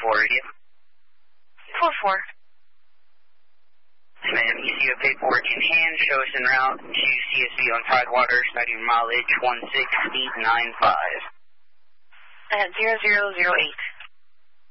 radio. 4-4. Ma'am, you see the paperwork in hand. Show us en route to CSV on Tidewater, starting mileage 16895. At 0008.